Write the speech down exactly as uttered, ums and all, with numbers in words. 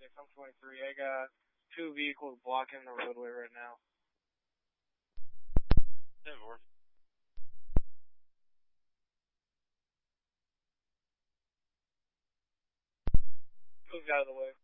six, I'm twenty-three. I got two vehicles blocking the roadway right now. ten four. Moved out of the way.